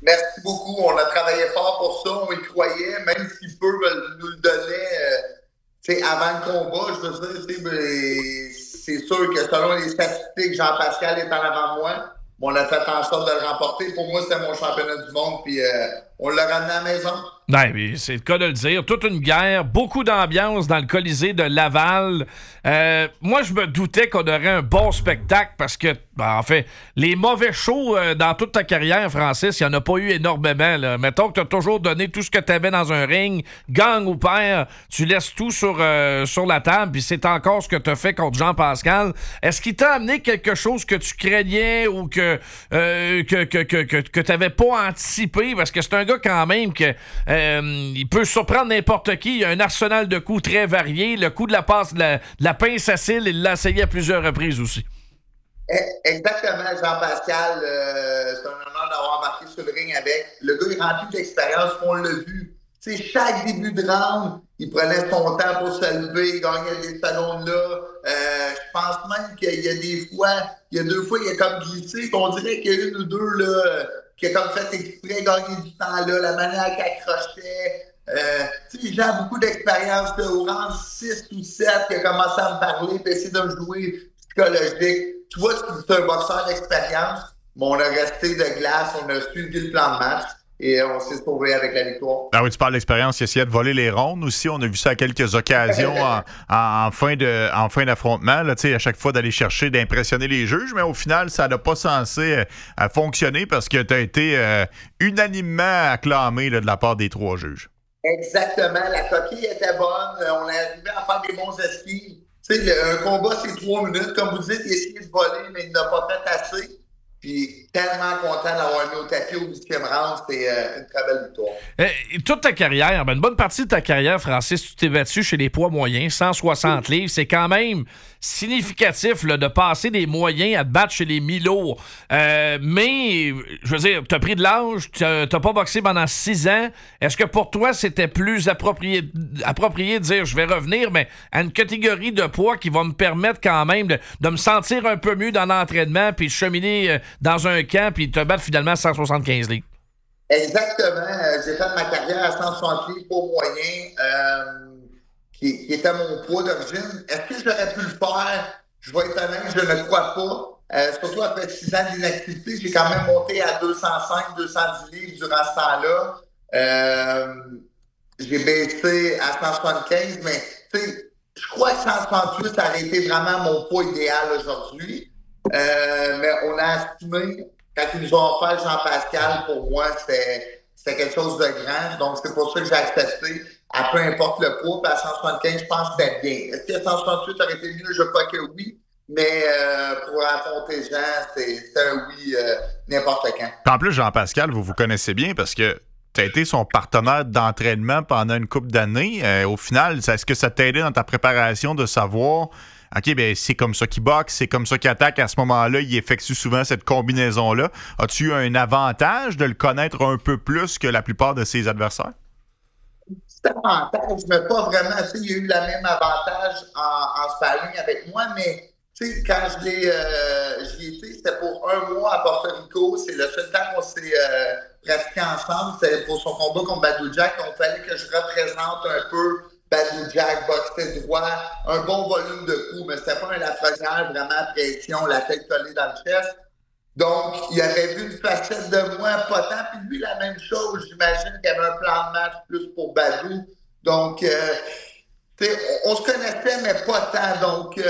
Merci beaucoup. On a travaillé fort pour ça. On y croyait, même si peu nous le donnaient avant le combat. Je veux dire, c'est sûr que selon les statistiques, Jean-Pascal est en avant de moi. On a fait en sorte de le remporter. Pour moi, c'était mon championnat du monde. Puis on l'a ramené à la maison. Ouais, mais c'est le cas de le dire. Toute une guerre, beaucoup d'ambiance dans le Colisée de Laval. Moi, je me doutais qu'on aurait un bon spectacle parce que, en fait, les mauvais shows dans toute ta carrière, Francis, il n'y en a pas eu énormément. Là. Mettons que tu as toujours donné tout ce que tu avais dans un ring, gagne ou perd, tu laisses tout sur la table, puis c'est encore ce que tu as fait contre Jean-Pascal. Est-ce qu'il t'a amené quelque chose que tu craignais ou que tu n'avais pas anticipé? Parce que c'est un gars quand même que il peut surprendre n'importe qui. Il a un arsenal de coups très varié. Le coup de la passe, de la pince à cils, il l'a essayé à plusieurs reprises aussi. Exactement, Jean-Pascal. C'est un honneur d'avoir embarqué sur le ring avec. Le gars est rempli d'expérience, on l'a vu. Tu sais, chaque début de round, il prenait son temps pour se lever, il gagnait des secondes-là. Je pense même qu'il y a il y a 2 fois, il a comme glissé. On dirait qu'il y a 1 ou 2 là, qui a comme fait exprès gagner du temps là, la manière qu'il accrochait. Tu sais, j'ai beaucoup d'expérience au round 6 ou 7 qui a commencé à me parler et essayer de me jouer psychologique. Tu vois, c'est un boxeur d'expérience, mais on a resté de glace, on a suivi le plan de match. Et on s'est sauvé avec la victoire. Ah oui, tu parles d'expérience. Il essayait de voler les rondes aussi. On a vu ça à quelques occasions en fin d'affrontement. Là, à chaque fois d'aller chercher, d'impressionner les juges. Mais au final, ça n'a pas censé fonctionner parce que tu as été unanimement acclamé là, de la part des 3 juges. Exactement. La coquille était bonne. On est arrivé à faire des bons esquives. Tu sais, un combat, c'est 3 minutes. Comme vous dites, il a essayé de voler, mais il n'a pas fait assez. Puis tellement content d'avoir mis au tapis au 8e round, c'est une très belle victoire. Toute ta carrière, une bonne partie de ta carrière, Francis, tu t'es battu chez les poids moyens, 160 livres. C'est quand même significatif là, de passer des moyens à te battre chez les mi-lourds. Mais, je veux dire, tu as pris de l'âge, tu n'as pas boxé pendant 6 ans. Est-ce que pour toi, c'était plus approprié de dire je vais revenir, mais à une catégorie de poids qui va me permettre quand même de me sentir un peu mieux dans l'entraînement puis de cheminer dans un camp puis te battre finalement à 175 livres? Exactement. J'ai fait ma carrière à 160 livres pour moyen, qui était mon poids d'origine. Est-ce que j'aurais pu le faire? Je vais être honnête, je ne crois pas. Surtout après 6 ans d'inactivité, j'ai quand même monté à 205, 210 livres durant ce temps-là. J'ai baissé à 175, mais tu sais, je crois que 168, ça aurait été vraiment mon poids idéal aujourd'hui. Mais on a estimé, quand ils nous ont offert Jean-Pascal, pour moi, c'était quelque chose de grand. Donc, c'est pour ça que j'ai accepté, à peu importe le poids. Puis à 175, je pense que c'était bien. Est-ce que 168 aurait été mieux? Je crois que oui. Mais pour affronter Jean, c'est un oui n'importe quand. En plus, Jean-Pascal, vous vous connaissez bien parce que tu as été son partenaire d'entraînement pendant une couple d'années. Au final, est-ce que ça t'a aidé dans ta préparation de savoir... OK, bien, c'est comme ça qu'il boxe, c'est comme ça qu'il attaque. À ce moment-là, il effectue souvent cette combinaison-là. As-tu eu un avantage de le connaître un peu plus que la plupart de ses adversaires? C'est un avantage, mais pas vraiment. Tu sais, il y a eu le même avantage en sparring avec moi, mais tu sais, quand j'y étais, c'était pour 1 mois à Porto Rico. C'est le seul temps qu'on s'est pratiqué ensemble. C'était pour son combat contre Badou Jack. Donc, il fallait que je représente un peu Badou Jack, boxait droit, un bon volume de coups, mais c'était pas un lafrenière, vraiment à pression, la tête collée dans le chest. Donc, il avait vu une facette de moi, pas tant, puis lui, la même chose. J'imagine qu'il y avait un plan de match plus pour Badou. Donc, tu sais, on se connaissait, mais pas tant. Donc,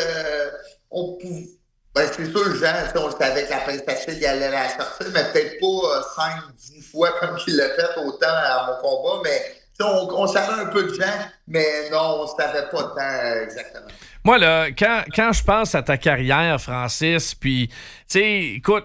on pouvait... Ben, c'est sûr, Jean, on le savait que la pince facile, il allait la sortir, mais peut-être pas 5-10 fois comme il l'a fait autant à mon combat, mais... On savait un peu de gens, mais non, on ne savait pas tant exactement. Moi, là, quand je pense à ta carrière, Francis, puis, tu sais, écoute,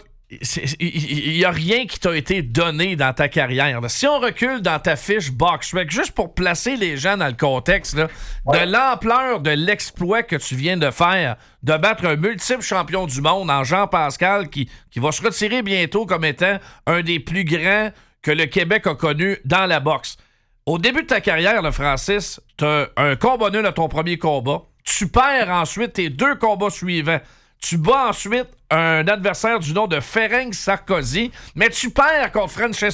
il n'y a rien qui t'a été donné dans ta carrière. Si on recule dans ta fiche BoxRec, juste pour placer les gens dans le contexte, là, de l'ampleur de l'exploit que tu viens de faire, de battre un multiple champion du monde en Jean-Pascal, qui va se retirer bientôt comme étant un des plus grands que le Québec a connu dans la boxe. Au début de ta carrière, là, Francis, tu as un combat nul à ton premier combat. Tu perds ensuite tes 2 combats suivants. Tu bats ensuite un adversaire du nom de Ferenc Sarkozy, mais tu perds contre Francesco